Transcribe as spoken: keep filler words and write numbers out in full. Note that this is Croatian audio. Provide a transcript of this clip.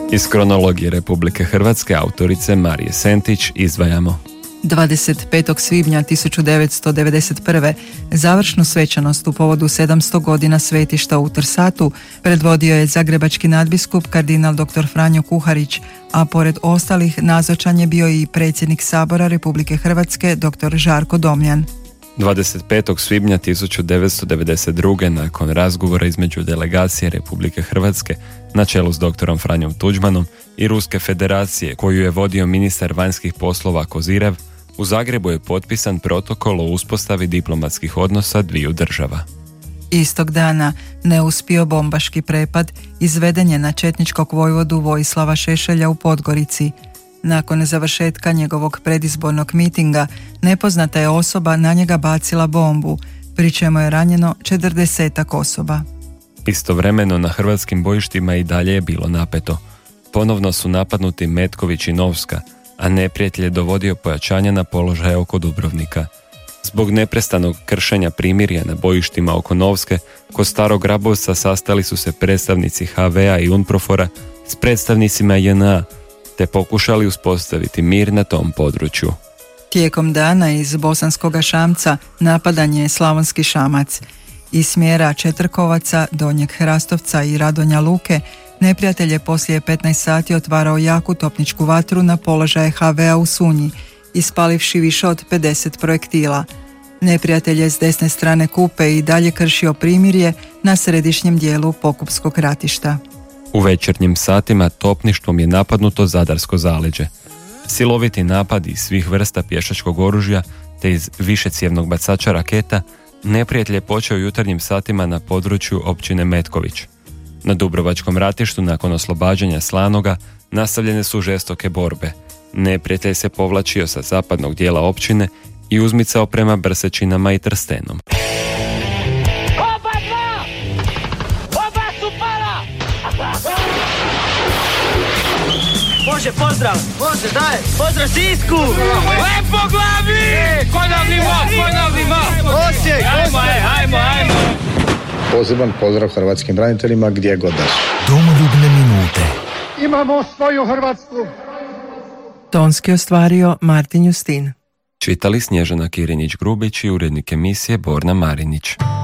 Iz kronologije Republike Hrvatske autorice Marije Sentić izdvajamo. dvadeset petog svibnja tisuću devetsto devedeset prve. završnu svečanost u povodu sedamsto godina svetišta u Trsatu predvodio je zagrebački nadbiskup kardinal dr. Franjo Kuharić, a pored ostalih nazočan je bio i predsjednik Sabora Republike Hrvatske dr. Žarko Domljan. dvadeset petog svibnja tisuću devetsto devedeset druge. nakon razgovora između delegacije Republike Hrvatske na čelu s doktorom Franjom Tuđmanom i Ruske federacije, koju je vodio ministar vanjskih poslova Kozirev, u Zagrebu je potpisan protokol o uspostavi diplomatskih odnosa dviju država. Istog dana neuspio bombaški prepad izveden je na četničkog vojvodu Vojislava Šešelja u Podgorici. Nakon završetka njegovog predizbornog mitinga, nepoznata je osoba na njega bacila bombu, pri čemu je ranjeno četrdesetak osoba. Istovremeno na hrvatskim bojištima i dalje je bilo napeto. Ponovno su napadnuti Metković i Novska, a neprijatelj je dovodio pojačanja na položaje oko Dubrovnika. Zbog neprestanog kršenja primirja na bojištima oko Novske, kod Starog Grabovca sastali su se predstavnici ha ve a i UNPROFOR-a s predstavnicima je en a, te pokušali uspostaviti mir na tom području. Tijekom dana iz Bosanskoga Šamca napadan je Slavonski Šamac. Iz smjera Četrkovaca, Donjeg Hrastovca i Radonja Luke neprijatelj je poslije petnaest sati otvarao jaku topničku vatru na položaje ha ve a u Sunji, ispalivši više od pedeset projektila. Neprijatelj je s desne strane Kupe i dalje kršio primirje na središnjem dijelu Pokupskog ratišta. U večernjim satima topništvom je napadnuto Zadarsko zaleđe. Siloviti napadi iz svih vrsta pješačkog oružja te iz višecjevnog bacača raketa neprijatelj je počeo jutarnjim satima na području općine Metković. Na Dubrovačkom ratištu nakon oslobađanja Slanoga nastavljene su žestoke borbe. Neprijatelj se povlačio sa zapadnog dijela općine i uzmicao prema Brsečinama i Trstenom. Oba dva! Oba su pala! Može, pozdrav! Može, daj! Pozdrav Sisku! Lepo glavi! E, ko nam nima, ko nam nima! Osijek! Ajmo, ajmo, ajmo! Poseban pozdrav hrvatskim braniteljima gdje god da su. Domoljubne minute. Imamo svoju Hrvatsku. Tonski ostvario Martin Justin. Čitali Snježana Kirinjić-Grubić i urednik emisije Borna Marinić.